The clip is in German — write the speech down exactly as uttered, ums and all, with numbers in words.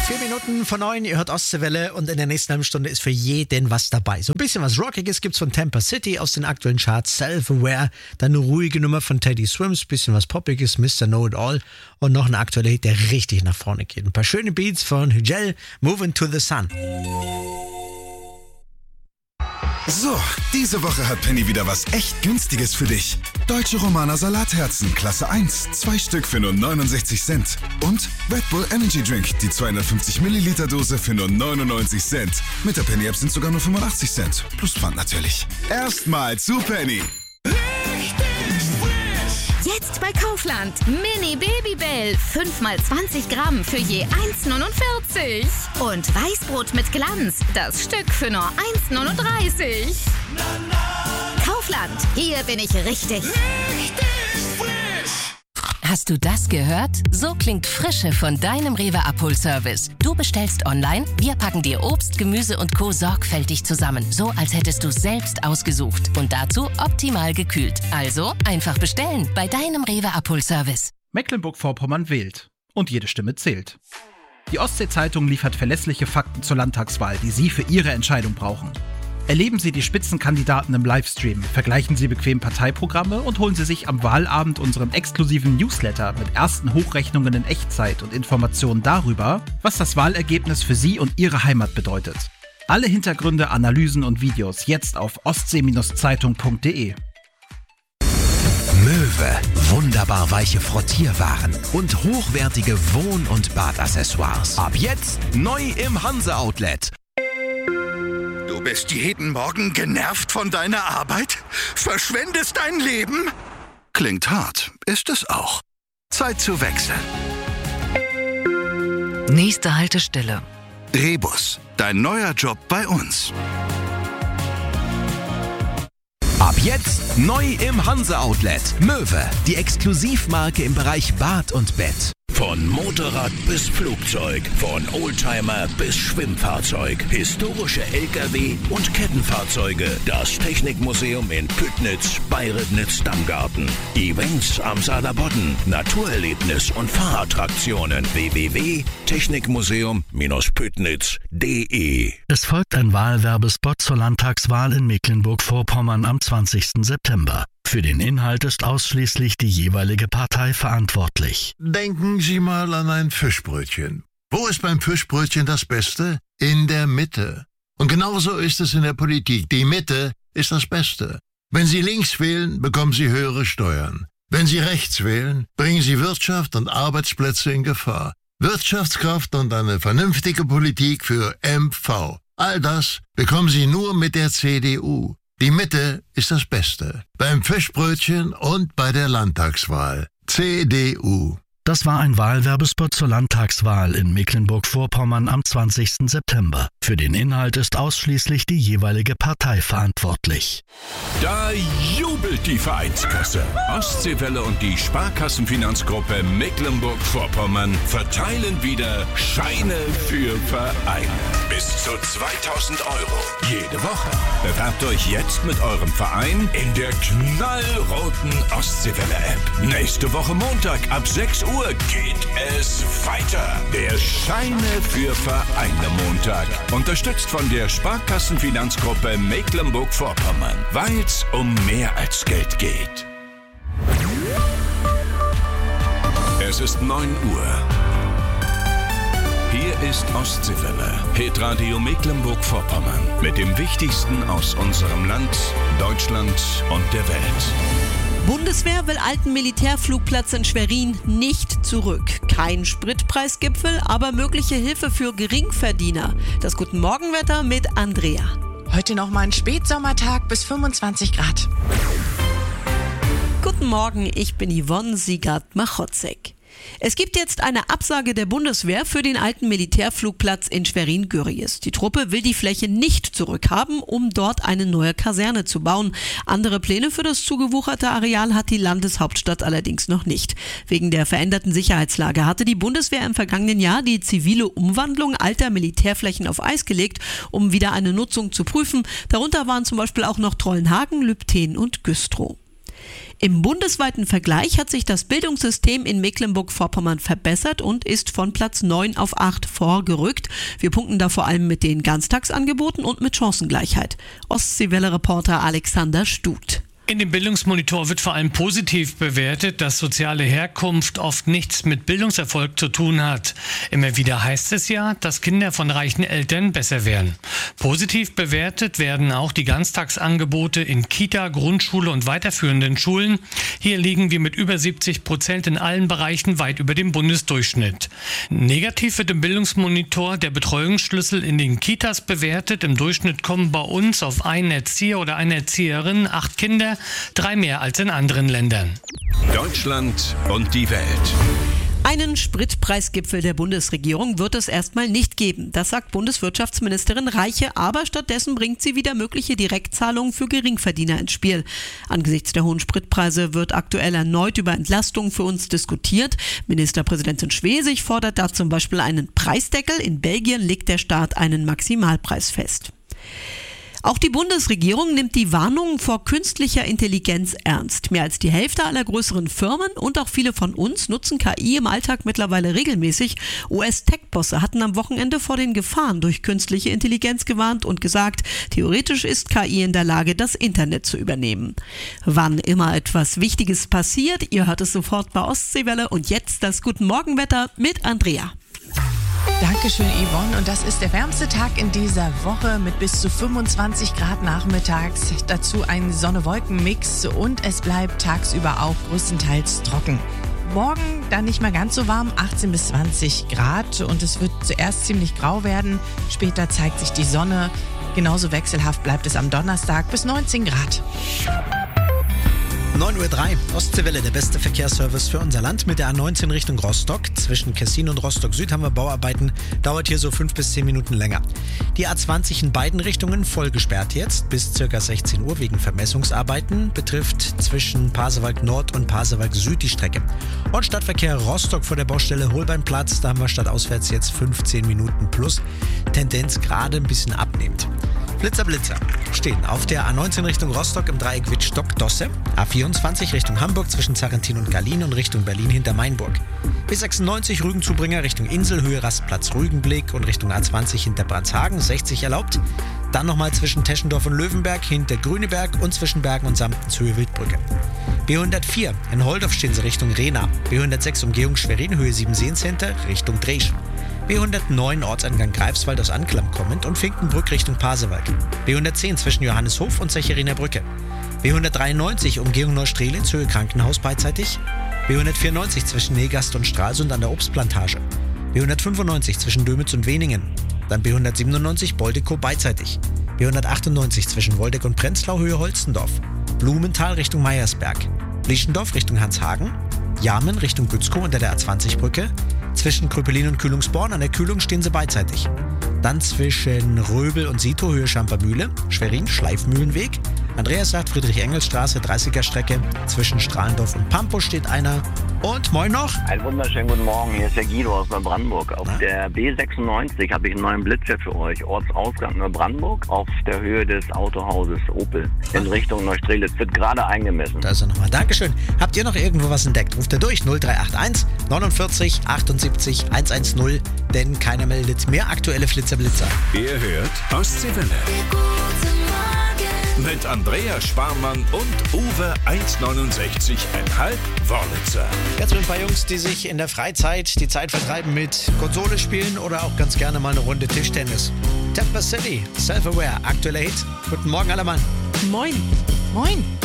Vier Minuten vor neun, ihr hört Ostseewelle und in der nächsten halben Stunde ist für jeden was dabei. So ein bisschen was Rockiges gibt's von Tampa City aus den aktuellen Charts, Self-Aware, dann eine ruhige Nummer von Teddy Swims, bisschen was Poppiges, Mister Know-It-All und noch ein aktueller Hit, der richtig nach vorne geht. Ein paar schöne Beats von Hügel, Moving to the Sun. So, diese Woche hat Penny wieder was echt Günstiges für dich. Deutsche Romaner Salatherzen, Klasse eins, zwei Stück für nur neunundsechzig Cent. Und Red Bull Energy Drink, die zweihundertfünfzig Milliliter Dose für nur neunundneunzig Cent. Mit der Penny-App sind sogar nur fünfundachtzig Cent. Plus Pfand natürlich. Erstmal zu Penny. Jetzt bei Kaufland. Mini Babybell. fünf mal zwanzig Gramm für je eins neunundvierzig. Und Weißbrot mit Glanz. Das Stück für nur eins neununddreißig. Kaufland. Hier bin ich richtig. Hast du das gehört? So klingt Frische von deinem Rewe Abholservice. Du bestellst online, wir packen dir Obst, Gemüse und Co. sorgfältig zusammen. So, als hättest du es selbst ausgesucht. Und dazu optimal gekühlt. Also einfach bestellen bei deinem Rewe Abholservice. Mecklenburg-Vorpommern wählt. Und jede Stimme zählt. Die Ostsee-Zeitung liefert verlässliche Fakten zur Landtagswahl, die Sie für Ihre Entscheidung brauchen. Erleben Sie die Spitzenkandidaten im Livestream, vergleichen Sie bequem Parteiprogramme und holen Sie sich am Wahlabend unseren exklusiven Newsletter mit ersten Hochrechnungen in Echtzeit und Informationen darüber, was das Wahlergebnis für Sie und Ihre Heimat bedeutet. Alle Hintergründe, Analysen und Videos jetzt auf ostsee Zeitung punkt de. Möwe, wunderbar weiche Frottierwaren und hochwertige Wohn- und Badaccessoires. Ab jetzt neu im Hanse-Outlet. Du bist jeden Morgen genervt von deiner Arbeit? Verschwendest dein Leben? Klingt hart, ist es auch. Zeit zu wechseln. Nächste Haltestelle. Rebus, dein neuer Job bei uns. Ab jetzt neu im Hanse-Outlet. Möwe, die Exklusivmarke im Bereich Bad und Bett. Von Motorrad bis Flugzeug, von Oldtimer bis Schwimmfahrzeug, historische L K W und Kettenfahrzeuge. Das Technikmuseum in Püttnitz bei Ribnitz-Dammgarten. Events am Saarlandbodden, Naturerlebnis und Fahrattraktionen. w w w punkt technikmuseum Püttnitz punkt de. Es folgt ein Wahlwerbespot zur Landtagswahl in Mecklenburg-Vorpommern am zwanzigsten September. Für den Inhalt ist ausschließlich die jeweilige Partei verantwortlich. Denken Sie mal an ein Fischbrötchen. Wo ist beim Fischbrötchen das Beste? In der Mitte. Und genauso ist es in der Politik. Die Mitte ist das Beste. Wenn Sie links wählen, bekommen Sie höhere Steuern. Wenn Sie rechts wählen, bringen Sie Wirtschaft und Arbeitsplätze in Gefahr. Wirtschaftskraft und eine vernünftige Politik für M V. All das bekommen Sie nur mit der C D U. Die Mitte ist das Beste. Beim Fischbrötchen und bei der Landtagswahl. C D U. Das war ein Wahlwerbespot zur Landtagswahl in Mecklenburg-Vorpommern am zwanzigsten September. Für den Inhalt ist ausschließlich die jeweilige Partei verantwortlich. Da jubelt die Vereinskasse. Ostseewelle und die Sparkassenfinanzgruppe Mecklenburg-Vorpommern verteilen wieder Scheine für Verein. Bis zu zweitausend Euro jede Woche. Bewerbt euch jetzt mit eurem Verein in der knallroten Ostseewelle-App. Nächste Woche Montag ab sechs Uhr geht es weiter. Der Scheine für Vereine Montag. Unterstützt von der Sparkassenfinanzgruppe Mecklenburg-Vorpommern. Weil es um mehr als Geld geht. Es ist neun Uhr. Hier ist Ostseewelle, Hitradio Mecklenburg-Vorpommern. Mit dem Wichtigsten aus unserem Land, Deutschland und der Welt. Bundeswehr will alten Militärflugplatz in Schwerin nicht zurück. Kein Spritpreisgipfel, aber mögliche Hilfe für Geringverdiener. Das Guten Morgenwetter mit Andrea. Heute noch mal ein Spätsommertag bis fünfundzwanzig Grad. Guten Morgen, ich bin Yvonne Siegert-Machotzek. Es gibt jetzt eine Absage der Bundeswehr für den alten Militärflugplatz in Schwerin-Gürries. Die Truppe will die Fläche nicht zurückhaben, um dort eine neue Kaserne zu bauen. Andere Pläne für das zugewucherte Areal hat die Landeshauptstadt allerdings noch nicht. Wegen der veränderten Sicherheitslage hatte die Bundeswehr im vergangenen Jahr die zivile Umwandlung alter Militärflächen auf Eis gelegt, um wieder eine Nutzung zu prüfen. Darunter waren zum Beispiel auch noch Trollenhagen, Lübten und Güstrow. Im bundesweiten Vergleich hat sich das Bildungssystem in Mecklenburg-Vorpommern verbessert und ist von Platz neun auf acht vorgerückt. Wir punkten da vor allem mit den Ganztagsangeboten und mit Chancengleichheit. Ostseewelle-Reporter Alexander Stut. In dem Bildungsmonitor wird vor allem positiv bewertet, dass soziale Herkunft oft nichts mit Bildungserfolg zu tun hat. Immer wieder heißt es ja, dass Kinder von reichen Eltern besser werden. Positiv bewertet werden auch die Ganztagsangebote in Kita, Grundschule und weiterführenden Schulen. Hier liegen wir mit über siebzig Prozent in allen Bereichen weit über dem Bundesdurchschnitt. Negativ wird im Bildungsmonitor der Betreuungsschlüssel in den Kitas bewertet. Im Durchschnitt kommen bei uns auf einen Erzieher oder eine Erzieherin acht Kinder, drei mehr als in anderen Ländern. Deutschland und die Welt. Einen Spritpreisgipfel der Bundesregierung wird es erstmal nicht geben. Das sagt Bundeswirtschaftsministerin Reiche, aber stattdessen bringt sie wieder mögliche Direktzahlungen für Geringverdiener ins Spiel. Angesichts der hohen Spritpreise wird aktuell erneut über Entlastungen für uns diskutiert. Ministerpräsidentin Schwesig fordert da zum Beispiel einen Preisdeckel. In Belgien legt der Staat einen Maximalpreis fest. Auch die Bundesregierung nimmt die Warnungen vor künstlicher Intelligenz ernst. Mehr als die Hälfte aller größeren Firmen und auch viele von uns nutzen K I im Alltag mittlerweile regelmäßig. U S-Tech-Bosse hatten am Wochenende vor den Gefahren durch künstliche Intelligenz gewarnt und gesagt, theoretisch ist K I in der Lage, das Internet zu übernehmen. Wann immer etwas Wichtiges passiert, ihr hört es sofort bei Ostseewelle und jetzt das Guten Morgenwetter mit Andrea. Dankeschön, Yvonne. Und das ist der wärmste Tag in dieser Woche mit bis zu fünfundzwanzig Grad nachmittags. Dazu ein Sonne-Wolken-Mix und es bleibt tagsüber auch größtenteils trocken. Morgen dann nicht mehr ganz so warm, achtzehn bis zwanzig Grad und es wird zuerst ziemlich grau werden. Später zeigt sich die Sonne. Genauso wechselhaft bleibt es am Donnerstag bis neunzehn Grad. neun Uhr drei, Ostseewelle, der beste Verkehrsservice für unser Land mit der A neunzehn Richtung Rostock. Zwischen Kessin und Rostock Süd haben wir Bauarbeiten, dauert hier so fünf bis zehn Minuten länger. Die A zwanzig in beiden Richtungen voll gesperrt jetzt bis ca. sechzehn Uhr wegen Vermessungsarbeiten, betrifft zwischen Pasewalk Nord und Pasewalk Süd die Strecke. Und Stadtverkehr Rostock vor der Baustelle Holbeinplatz, da haben wir stadtauswärts jetzt fünfzehn Minuten plus, Tendenz gerade ein bisschen abnehmend. Blitzer, Blitzer stehen auf der A neunzehn Richtung Rostock im Dreieck Wittstock-Dosse, A vierundzwanzig Richtung Hamburg zwischen Sarrentin und Gallien und Richtung Berlin hinter Mainburg. B sechsundneunzig Rügenzubringer Richtung Inselhöhe, Rastplatz Rügenblick und Richtung A zwanzig hinter Brandhagen, sechzig erlaubt. Dann nochmal zwischen Teschendorf und Löwenberg hinter Grüneberg und zwischen Bergen und Samtens Höhe Wildbrücke. B hundertvier in Holdorf stehen sie Richtung Rehna. B hundertsechs Umgehung Schwerin, Höhe Siebenseen Center Richtung Dresch. B hundertneun Ortseingang Greifswald aus Anklam kommend und Finkenbrück Richtung Pasewalk. B hundertzehn zwischen Johanneshof und Zecherinner Brücke. B hundertdreiundneunzig Umgehung Neustrelitz, Höhe Krankenhaus beidseitig. B hundertvierundneunzig zwischen Negast und Stralsund an der Obstplantage. B hundertfünfundneunzig zwischen Dömitz und Weningen. Dann B hundertsiebenundneunzig Boldekow beidseitig. B hundertachtundneunzig zwischen Woldeck und Prenzlau, Höhe Holstendorf. Blumenthal Richtung Meiersberg. Lieschendorf Richtung Hanshagen. Jamen Richtung Gützkow unter der A zwanzig Brücke. Zwischen Krüppelin und Kühlungsborn an der Kühlung stehen sie beidseitig. Dann zwischen Röbel und Sito, Höhe Schampermühle, Schwerin, Schleifmühlenweg. Andreasstadt, Friedrich-Engels-Straße, dreißiger Strecke. Zwischen Strahlendorf und Pampo steht einer. Und moin noch. Einen wunderschönen guten Morgen, hier ist der Guido aus Neubrandenburg. Auf Na? der B sechsundneunzig habe ich einen neuen Blitzer für euch. Ortsausgang Neubrandenburg auf der Höhe des Autohauses Opel in Richtung Neustrelitz. Wird gerade eingemessen. Da ist er nochmal. Dankeschön. Habt ihr noch irgendwo was entdeckt? Ruft er durch null drei acht eins neunundvierzig achtundsiebzig hundertzehn, denn keiner meldet mehr aktuelle Flitzer-Blitzer. Ihr hört Ostseewelle. Mit Andrea Sparmann und Uwe eins neunundsechzig Komma fünf Wörlitzer. Jetzt mit ein paar Jungs, die sich in der Freizeit die Zeit vertreiben mit Konsole spielen oder auch ganz gerne mal eine Runde Tischtennis. Temper City, Self-Aware, aktueller Hit. Guten Morgen, alle Mann. Moin. Moin.